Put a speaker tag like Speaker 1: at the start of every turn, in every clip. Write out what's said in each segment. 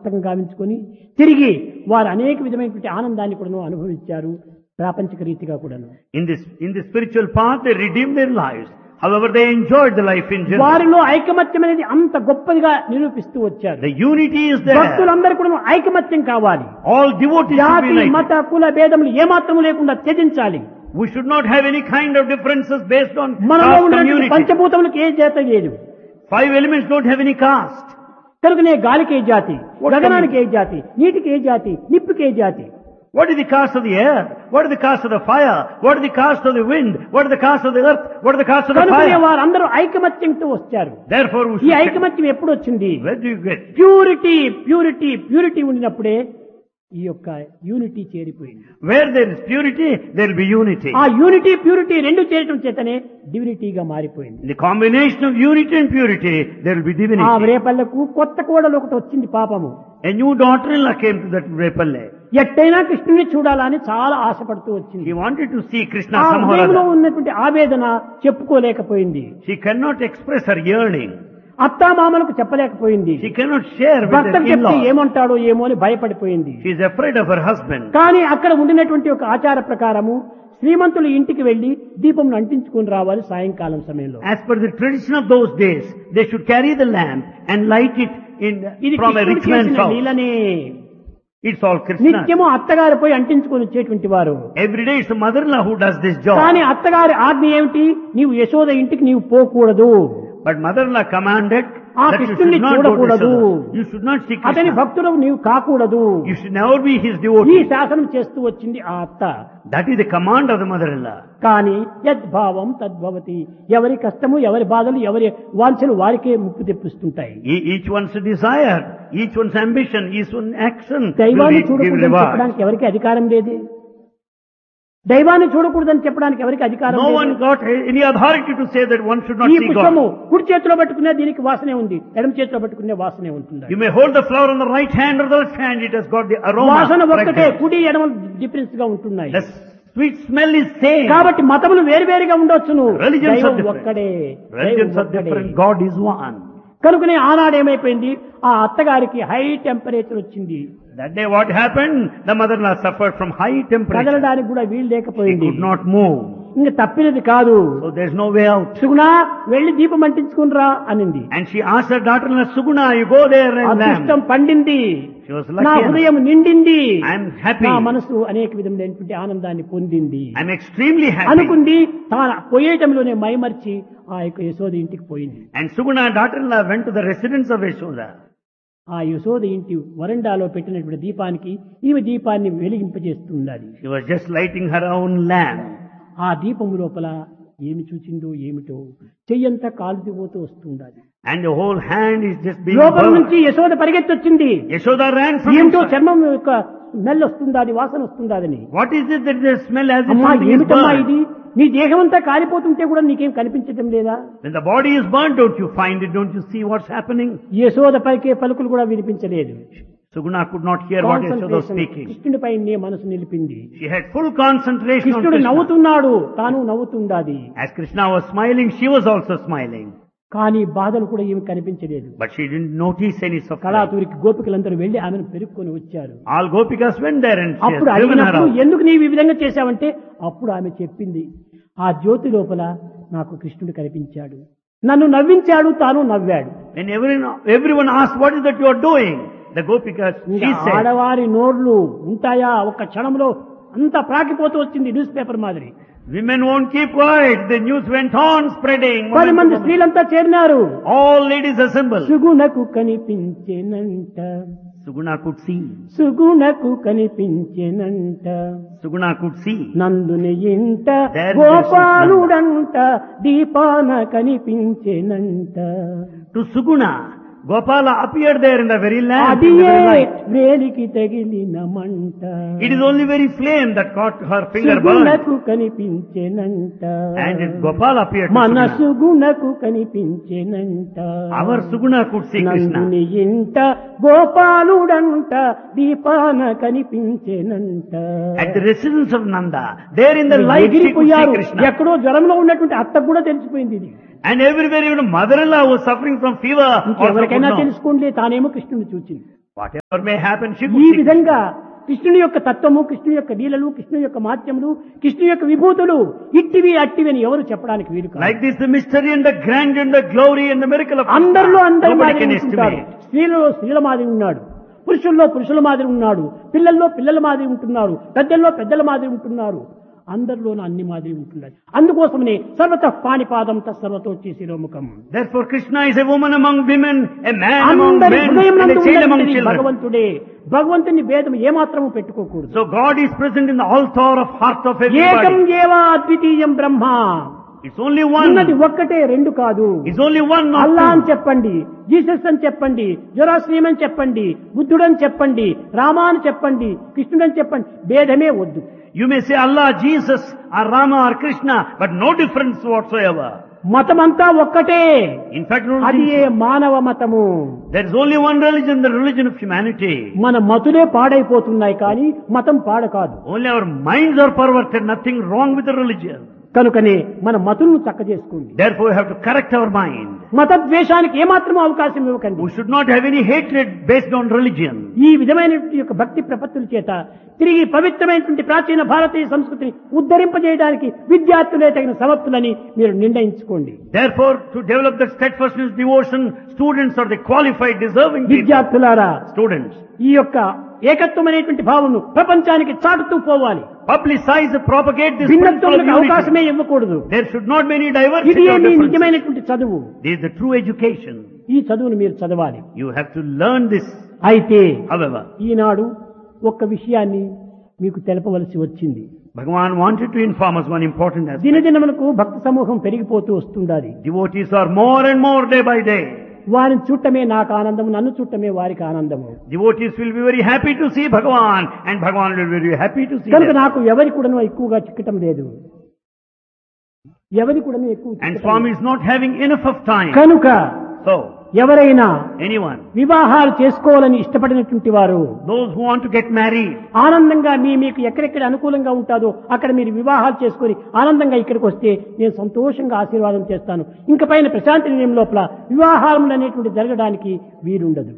Speaker 1: సార్థకం గావించుకొని తిరిగి వారు అనేక విధమైనటువంటి ఆనందాన్ని కూడా అనుభవించారు ప్రాపంచిక రీతిగా కూడాను.
Speaker 2: In the spiritual path, they redeemed their lives. However, they enjoyed the life in general.
Speaker 1: వారిలో ఐకమత్యం అనేది అంత గొప్పదిగా నిరూపిస్తూ వచ్చారు.
Speaker 2: The unity is there.
Speaker 1: భక్తులందరూ కూడా ఐకమత్యం కావాలి.
Speaker 2: All devotees should be
Speaker 1: జాతి
Speaker 2: united.
Speaker 1: మత కుల భేదములు ఏమాత్రము లేకుండా త్యజించాలి.
Speaker 2: We should not have any kind of differences based on
Speaker 1: మనలో
Speaker 2: caste
Speaker 1: ఉన్న
Speaker 2: community.
Speaker 1: పంచభూతములకు ఏ జాత లేదు.
Speaker 2: 5 elements don't have any caste.
Speaker 1: కనుకనే గాలికి ఏ జాతి, గగనానికి ఏ జాతి, నీటికి ఏ జాతి, నిప్పుకి ఏ జాతి.
Speaker 2: What is the caste of the air? What is the caste of the fire? What is the caste of the wind? What is the caste of the earth? What is the caste of the
Speaker 1: కనుకనే
Speaker 2: fire?
Speaker 1: వారందరూ ఐకమత్యంతో వచ్చారు.
Speaker 2: Therefore, we
Speaker 1: ఈ
Speaker 2: should
Speaker 1: ఐకమత్యం ఎప్పుడు వచ్చింది?
Speaker 2: where do you get?
Speaker 1: Purity purity purity ఉండినప్పుడే ఈ యొక్క unity చేరిపోయింది.
Speaker 2: Where there is purity, there will be unity.
Speaker 1: ఆ యూనిటీ ప్యూరిటీ రెండు చేరటం చేతనే డివినిటీగా మారిపోయింది.
Speaker 2: In the combination of unity and purity, there will be
Speaker 1: ఆ
Speaker 2: divinity.
Speaker 1: రేపల్లకు కొత్త కోడలు ఒకటి వచ్చింది పాపము.
Speaker 2: A new daughter-in-law came to that Repalle.
Speaker 1: ఎట్టైనా కృష్ణుని చూడాలని చాలా ఆశపడుతూ వచ్చింది.
Speaker 2: He wanted to see Krishna
Speaker 1: ఆ
Speaker 2: somehow or
Speaker 1: హృదయంలో
Speaker 2: other.
Speaker 1: ఉన్నటువంటి ఆవేదన చెప్పుకోలేకపోయింది.
Speaker 2: She cannot express her yearning.
Speaker 1: అత్తామామలకు చెప్పలేకపోయింది.
Speaker 2: She cannot share with
Speaker 1: భర్తకు
Speaker 2: her
Speaker 1: చెప్తే
Speaker 2: in-laws.
Speaker 1: ఏమంటాడో ఏమో అని భయపడిపోయింది.
Speaker 2: She is afraid of her husband.
Speaker 1: కానీ అక్కడ ఉండినటువంటి ఒక ఆచార ప్రకారము శ్రీమంతులు ఇంటికి వెళ్లి దీపం అంటించుకుని రావాలి సాయంకాలం సమయంలో.
Speaker 2: As per the tradition of those days, they should carry the lamp and light it
Speaker 1: ఇది
Speaker 2: from a
Speaker 1: కృష్ణుడు
Speaker 2: rich man's
Speaker 1: చేసిన
Speaker 2: house.
Speaker 1: లీలనే.
Speaker 2: It's all Krishna.
Speaker 1: నిత్యము అత్తగారు పోయి అంటించుకొని వచ్చేటువంటి వారు.
Speaker 2: Every day it's the mother-in-law who does this job.
Speaker 1: కానీ అత్తగారి ఆజ్ఞ ఏమిటి? నీవు యశోద ఇంటికి నీవు పోకూడదు.
Speaker 2: But mother-in-law commanded
Speaker 1: ఆ
Speaker 2: that you
Speaker 1: కృష్ణుని
Speaker 2: should not go to
Speaker 1: చూడకూడదు.
Speaker 2: Yashoda. You should not see
Speaker 1: అతని
Speaker 2: Krishna.
Speaker 1: భక్తుడు నీవు కాకూడదు.
Speaker 2: You should never be his
Speaker 1: ఈ
Speaker 2: devotee.
Speaker 1: శాసనం చేస్తూ వచ్చింది ఆ అత్త.
Speaker 2: That is the command of the mother-in-law.
Speaker 1: కానీ యద్భావం తద్భవతి. ఎవరి కష్టము, ఎవరి బాధలు, ఎవరి వాంఛలు వారికే ముప్పు తెప్పిస్తుంటాయి.
Speaker 2: Each one's desire, each one's ambition, each one's action will
Speaker 1: దైవాన్ని
Speaker 2: give
Speaker 1: చూడకూడదని
Speaker 2: reward.
Speaker 1: చెప్పడానికి ఎవరికి అధికారం లేదు. దైవాన్ని చూడకూడదని చెప్పడానికి ఎవరికి అధికారం
Speaker 2: No one
Speaker 1: లేదు.
Speaker 2: got any authority to say that one should not
Speaker 1: ఈ
Speaker 2: see
Speaker 1: పుష్పము
Speaker 2: God.
Speaker 1: కుడి చేతిలో పట్టుకునే దీనికి వాసనే ఉంది, ఎడమ చేతిలో పట్టుకునే వాసనే ఉంటుంది.
Speaker 2: You may hold the flower on the right hand or the left hand, it has got the aroma.
Speaker 1: వాసన ఒక్కటే,
Speaker 2: fragrance.
Speaker 1: కుడి ఎడమ డిఫరెన్స్ గా ఉంటున్నాయి.
Speaker 2: The sweet smell is same.
Speaker 1: కాబట్టి మతములు వేరువేరుగా ఉండొచ్చును,
Speaker 2: Religions are
Speaker 1: దైవం
Speaker 2: different.
Speaker 1: ఒక్కడే.
Speaker 2: Religions
Speaker 1: దైవం
Speaker 2: are
Speaker 1: ఒక్కడే.
Speaker 2: different. God is one.
Speaker 1: కనుకనే ఆనాడు ఏమైపోయింది, ఆ అత్తగారికి హై టెంపరేచర్ వచ్చింది.
Speaker 2: That day what happened? The mother-in-law suffered from high temperature.
Speaker 1: కదలడానికి కూడా వీలు
Speaker 2: She
Speaker 1: లేకపోయింది.
Speaker 2: could not move.
Speaker 1: ఇంక తప్పినది కాదు.
Speaker 2: So there's no way out.
Speaker 1: సుగుణ వెళ్లి దీపం అంటించుకునిరా అనింది.
Speaker 2: And she asked her daughter-in-law, Suguna, you go there and
Speaker 1: అదృష్టం
Speaker 2: lamp.
Speaker 1: పండింది,
Speaker 2: She was
Speaker 1: నా
Speaker 2: lucky.
Speaker 1: హృదయం నిండింది,
Speaker 2: I'm happy.
Speaker 1: నా మనసు అనేక విధమైనటువంటి ఆనందాన్ని పొందింది
Speaker 2: I'm extremely happy.
Speaker 1: అనుకుంది. తాను పోయేటంలోనే మైమర్చి ఆ యొక్క యశోద ఇంటికి పోయింది.
Speaker 2: And Suguna, daughter-in-law, went to the residence of Yashoda.
Speaker 1: ఆ యశోద ఇంటి వరండాలో పెట్టినటువంటి దీపానికి ఈమె దీపాన్ని వెలిగింపజేస్తున్నది.
Speaker 2: She was just lighting her own lamp.
Speaker 1: ఆ దీపము లోపల ఏమి చూచిందో ఏమిటో చెయ్యంతా కాలుతుపోతూ వస్తుండాలి.
Speaker 2: And the whole hand is just being
Speaker 1: లోపల
Speaker 2: burned.
Speaker 1: నుంచి యశోద పరిగెత్తొచ్చింది.
Speaker 2: Yashoda ran from
Speaker 1: ఏంటో
Speaker 2: inside.
Speaker 1: చర్మం యొక్క స్మెల్ వస్తుందా, అది వాసన వస్తుందాదని.
Speaker 2: What is it that the smell as if
Speaker 1: అమ్మా
Speaker 2: something is
Speaker 1: ఏమిటమ్మా
Speaker 2: burned?
Speaker 1: ఇది, నీ దేహం అంతా కాలిపోతుంటే కూడా నీకేం కనిపించటం లేదా?
Speaker 2: When the body is burnt, don't you find it? Don't you see what's happening?
Speaker 1: Yashoda పలికే పలుకులు కూడా వినిపించలేదు.
Speaker 2: Suguna could not hear what Yashoda was
Speaker 1: concentration
Speaker 2: speaking.
Speaker 1: కృష్ణుడిపై నీ మనసు నిలిపింది.
Speaker 2: She had full concentration on
Speaker 1: కృష్ణుడు
Speaker 2: Krishna.
Speaker 1: నవ్వుతున్నాడు, తాను నవ్వుతుండాది.
Speaker 2: As Krishna was smiling, she was also smiling.
Speaker 1: కానీ బాధలు కూడా ఏమి కనిపించలేదు.
Speaker 2: But she didn't notice any suffering.
Speaker 1: కళాతూరికి గోపికలందరూ వెళ్లి ఆమెను పెరుక్కొని వచ్చారు.
Speaker 2: All Gopikas went there and she has
Speaker 1: అప్పుడు
Speaker 2: driven her
Speaker 1: అడిగినప్పుడు
Speaker 2: out.
Speaker 1: ఎందుకు నీవు ఈ విధంగా చేశావంటే అప్పుడు ఆమె చెప్పింది, ఆ జ్యోతి లోపల నాకు కృష్ణుడు కనిపించాడు, నన్ను నవ్వించాడు, తాను నవ్వాడు.
Speaker 2: When everyone asked, what is that you are doing? The Gopikas, she said,
Speaker 1: ఆడవారి నోర్లు ఉంటాయా? ఒక క్షణంలో అంతా ప్రాకిపోతూ వచ్చింది న్యూస్ పేపర్ మాదిరి.
Speaker 2: women won't keep quiet. The news went on spreading.
Speaker 1: 10 మంది స్త్రీలంతా చేరినారు.
Speaker 2: All ladies assembled.
Speaker 1: సుగుణకు కనిపించెనంట,
Speaker 2: Suguna could see.
Speaker 1: సుగుణకు కనిపించెనంట,
Speaker 2: Suguna could see.
Speaker 1: నందుని ఇంట
Speaker 2: There
Speaker 1: గోపాలుడంట, దీపాన కనిపించెనంట.
Speaker 2: To Suguna, Gopala appeared there in the very lamp. In the
Speaker 1: అదియే
Speaker 2: very light.
Speaker 1: వేలికి తగిలిన మంట,
Speaker 2: It is only very flame that caught her finger burned.
Speaker 1: సుగుణకు కనిపించెనంట,
Speaker 2: And Gopala appeared to
Speaker 1: మన
Speaker 2: Suguna.
Speaker 1: సుగుణకు కనిపించెనంట.
Speaker 2: Our Suguna could see Krishna.
Speaker 1: నందుని ఇంట గోపాలుడంట, దీపాన కనిపించెనంట.
Speaker 2: At the residence of Nanda, there in the light she could see
Speaker 1: ఎగిరిపోయారు.
Speaker 2: Krishna.
Speaker 1: ఎక్కడో జ్వరంలో ఉన్నటువంటి అత్తకు కూడా తెలిసిపోయింది ఇది.
Speaker 2: And everywhere even mother-in-law was suffering from fever. Also could
Speaker 1: ఇంకెవరికైనా
Speaker 2: know.
Speaker 1: తెలుసుకోండి, తానేమో కృష్ణుని చూచింది.
Speaker 2: Whatever may happen, she
Speaker 1: ఈ
Speaker 2: could seek.
Speaker 1: విధంగా కృష్ణుని యొక్క తత్వము, కృష్ణుని యొక్క లీలలు, కృష్ణుని యొక్క మాత్యములు, కృష్ణుని యొక్క విభూతులు ఇట్టివి అట్టివి అని ఎవరు చెప్పడానికి వీలు కాదు.
Speaker 2: Like this, the mystery and the grandeur and the glory and the miracle of
Speaker 1: అందరిలో
Speaker 2: Krishna,
Speaker 1: అందరి
Speaker 2: nobody
Speaker 1: మాదిరి
Speaker 2: can
Speaker 1: ఉంటుంటారు.
Speaker 2: estimate.
Speaker 1: స్త్రీలలో స్త్రీల మాదిరి ఉన్నాడు, పురుషుల్లో పురుషుల మాదిరి ఉన్నాడు, పిల్లల్లో పిల్లల మాదిరి ఉంటున్నారు, పెద్దల్లో పెద్దల మాదిరి ఉంటున్నారు. అందరిలోనూ అన్ని మాదిరి ఉంటున్నారు. అందుకోసమనే సర్వత పాణిపాదం తత్సర్వతో శిరోముఖం.
Speaker 2: Therefore, Krishna is a woman among women, a man among
Speaker 1: అందరి
Speaker 2: men,
Speaker 1: హృదయం
Speaker 2: and a
Speaker 1: నందు
Speaker 2: child among
Speaker 1: ఉన్నటువంటి
Speaker 2: children.
Speaker 1: భగవంతుడే. భగవంతుని భేదం ఏమాత్రము పెట్టుకోకూడదు.
Speaker 2: So God is present in the altar of heart of
Speaker 1: ఏకం
Speaker 2: everybody.
Speaker 1: ఏవ అద్వితీయం బ్రహ్మ.
Speaker 2: It's only
Speaker 1: ఉన్నది
Speaker 2: one.
Speaker 1: ఒక్కటే, రెండు కాదు.
Speaker 2: It's only one,
Speaker 1: Allah
Speaker 2: not
Speaker 1: అని
Speaker 2: two.
Speaker 1: చెప్పండి, జీసస్ అని చెప్పండి, జొరాస్ట్రియం అని చెప్పండి, బుద్ధుడు అని చెప్పండి, రామా అని చెప్పండి, కృష్ణుడు అని చెప్పండి, భేదమే వద్దు.
Speaker 2: You may say Allah, Jesus, or Rama, or Krishna, but no difference whatsoever.
Speaker 1: మతమంతా ఒక్కటే.
Speaker 2: In fact,
Speaker 1: అది ఏ మానవ మతము.
Speaker 2: there is only one religion, the religion of humanity.
Speaker 1: మన మతులే పాడైపోతున్నాయి కానీ మతం పాడ కాదు.
Speaker 2: Only our minds are perverted, nothing wrong with the religion.
Speaker 1: కనుకనే మన మతులను చక్క చేసుకోండి.
Speaker 2: Therefore, we have to correct our mind.
Speaker 1: మత ద్వేషానికి ఏమాత్రం అవకాశం ఇవ్వకండి.
Speaker 2: We should not have any hatred based on religion.
Speaker 1: ఈ విధమైన యొక్క భక్తి ప్రపత్తుల చేత తిరిగి పవిత్రమైనటువంటి ప్రాచీన భారతీయ సంస్కృతిని ఉద్ధరింపజేయడానికి విద్యార్థులే తగిన సమర్థులని మీరు నిర్ణయించుకోండి.
Speaker 2: Therefore, to develop that steadfastness, devotion, students are the qualified, deserving people.
Speaker 1: విద్యార్థులారా,
Speaker 2: Students,
Speaker 1: ఈ యొక్క ఏకత్వం అనేటువంటి భావము ప్రపంచానికి చాటుతూ పోవాలి.
Speaker 2: publicize, propagate this principle of
Speaker 1: భిన్నత్వములకు అవకాశమే
Speaker 2: unity.
Speaker 1: ఇవ్వకూడదు.
Speaker 2: There should not be any
Speaker 1: ఇది
Speaker 2: diversity or
Speaker 1: మీ
Speaker 2: differences.
Speaker 1: నిజమైనటువంటి చదువు.
Speaker 2: This is the true education.
Speaker 1: ఈ చదువును మీరు చదవాలి.
Speaker 2: You have to learn this.
Speaker 1: అయితే
Speaker 2: However,
Speaker 1: ఈనాడు ఒక్క విషయాన్ని మీకు తెలపవలసి వచ్చింది.
Speaker 2: Bhagavan wanted to inform us one important aspect.
Speaker 1: దినదినములకు భక్త సమూహం పెరిగిపోతూ వస్తుండాలి.
Speaker 2: Devotees are more and more day by day.
Speaker 1: వారిని చూడటమే నాకు ఆనందము, నన్ను చూడటమే వారికి ఆనందము.
Speaker 2: Devotees will be very happy to see Bhagavan, and Bhagavan will be very happy to see
Speaker 1: కనుక
Speaker 2: them.
Speaker 1: నాకు ఎవరి కూడాను ఎక్కువగా చిక్కటం లేదు. ఎవరి కూడాను ఎక్కువ
Speaker 2: And
Speaker 1: చిక్కటం
Speaker 2: Swami
Speaker 1: లేదు.
Speaker 2: is not having enough of time.
Speaker 1: కనుక
Speaker 2: So,
Speaker 1: ఎవరైనా
Speaker 2: anyone,
Speaker 1: వివాహాలు చేసుకోవాలని ఇష్టపడినటువంటి వారు
Speaker 2: those who want to get married,
Speaker 1: ఆనందంగా మీకు ఎక్కడెక్కడ అనుకూలంగా ఉంటుందో అక్కడ మీరు వివాహాలు చేసుకొని ఆనందంగా ఇక్కడికి వస్తే నేను సంతోషంగా ఆశీర్వాదం చేస్తాను. ఇంక పైన ప్రశాంతి నిలయం లోపల వివాహాలు అనేటువంటి జరగడానికి వీలుండదు.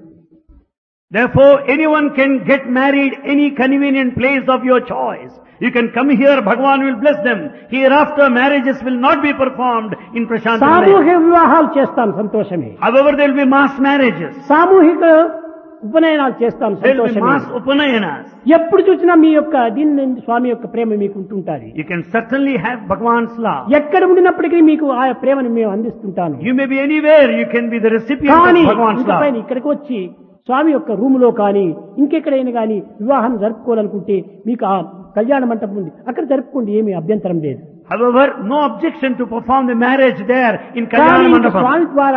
Speaker 2: therefore anyone can get married any convenient place of your choice. You can come here, Bhagavan will bless them. Hereafter marriages will not be performed in Prashanti.
Speaker 1: సామూహిక వివాహాలు చేస్తాం, సంతోషమే.
Speaker 2: However, there will be mass marriages.
Speaker 1: సామూహిక ఉపనయనాలు చేస్తాం,
Speaker 2: There will be
Speaker 1: సంతోషమే.
Speaker 2: mass upanayanas.
Speaker 1: ఎప్పుడు చూసినా మీ యొక్క దీని స్వామి యొక్క ప్రేమ మీకు ఉంటుంటారు.
Speaker 2: You can certainly have Bhagavan's love.
Speaker 1: ఎక్కడ ఉండినప్పటికీ మీకు ఆ ప్రేమను మేము అందిస్తుంటాను.
Speaker 2: You may be anywhere, you can be the recipient
Speaker 1: కానీ
Speaker 2: of Bhagavan's
Speaker 1: ఇంక పైన
Speaker 2: love.
Speaker 1: ఇక్కడికి వచ్చి స్వామి యొక్క రూములో కానీ ఇంకెక్కడైనా కానీ వివాహం జరుపుకోవాలనుకుంటే మీకు ఆ కళ్యాణ మంటపం ఉంది, అక్కడ జరుపుకోండి, ఏమీ అభ్యంతరం లేదు.
Speaker 2: However, no objection to perform the marriage there in
Speaker 1: కానీ
Speaker 2: Kalyana
Speaker 1: ఇంక
Speaker 2: Mandapam.
Speaker 1: స్వామి ద్వారా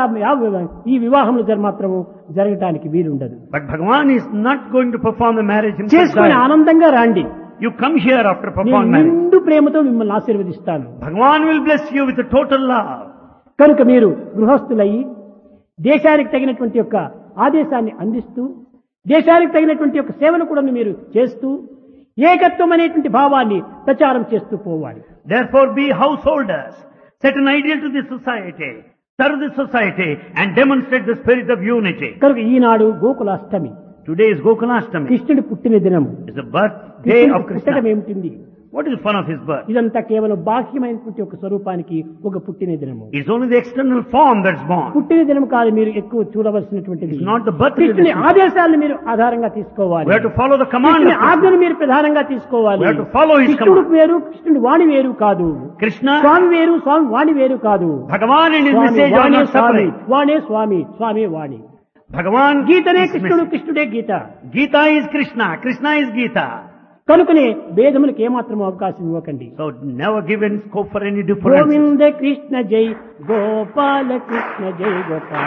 Speaker 1: ఈ వివాహములు మాత్రము జరగటానికి వీలుండదు.
Speaker 2: But Bhagavan is not going to perform the marriage himself.
Speaker 1: చేసుకుని
Speaker 2: there.
Speaker 1: ఆనందంగా రండి.
Speaker 2: You come here after
Speaker 1: నేను
Speaker 2: performing marriage.
Speaker 1: నిండు ప్రేమతో మిమ్మల్ని ఆశీర్వదిస్తాను.
Speaker 2: Bhagavan will bless you with a total love.
Speaker 1: కనుక మీరు గృహస్థులయ్యి దేశానికి తగినటువంటి యొక్క ఆదేశాన్ని అందిస్తూ దేశానికి తగినటువంటి యొక్క సేవను కూడా మీరు చేస్తూ ఏకత్వం అనేటువంటి భావాన్ని ప్రచారం చేస్తూ పోవాలి.
Speaker 2: Therefore, be householders. Set an ideal to the society. Serve the society and demonstrate the spirit of unity.
Speaker 1: కనుక ఈనాడు గోకులాష్టమి,
Speaker 2: Today is Gokulashtami.
Speaker 1: కృష్ణుడి పుట్టిన దినము.
Speaker 2: It's the birthday
Speaker 1: కృష్ణుడి
Speaker 2: of
Speaker 1: పుట్టడం
Speaker 2: Krishna.
Speaker 1: ఏమిటింది?
Speaker 2: What is the fun of his birth?
Speaker 1: ఇదంతా కేవలం బాహ్యమైనటువంటి ఒక స్వరూపానికి ఒక పుట్టిన దినము.
Speaker 2: It's only the external form that's born.
Speaker 1: పుట్టిన దినం కాదు మీరు ఎక్కువ చూడవలసినటువంటిది.
Speaker 2: It's not the birth.
Speaker 1: కృష్ణుని ఆదేశాలను మీరు ఆధారంగా తీసుకోవాలి.
Speaker 2: We have to follow the command
Speaker 1: కృష్ణుని
Speaker 2: of Krishna.
Speaker 1: ఆజ్ఞను మీరు ప్రధానంగా తీసుకోవాలి.
Speaker 2: We have to follow his
Speaker 1: కృష్ణుడు
Speaker 2: command.
Speaker 1: వేరు, కృష్ణుడు వాణి వేరు కాదు.
Speaker 2: Krishna,
Speaker 1: స్వామి వేరు, స్వామి వాణి వేరు కాదు.
Speaker 2: Bhagavan and his
Speaker 1: Swamy
Speaker 2: message are
Speaker 1: వాణే
Speaker 2: not
Speaker 1: Swamy,
Speaker 2: separate.
Speaker 1: వాణే Swamy, Swamy Vani.
Speaker 2: Bhagavan,
Speaker 1: గీతనే
Speaker 2: is
Speaker 1: కృష్ణుడు,
Speaker 2: message.
Speaker 1: కృష్ణుడే గీత.
Speaker 2: Gita is Krishna. Krishna is Gita.
Speaker 1: కనుకనే భేదములకు ఏమాత్రం అవకాశం ఇవ్వకండి.
Speaker 2: So never give any scope for any difference.
Speaker 1: Govinda Krishna జై, గోపాల కృష్ణ జై గోపాల.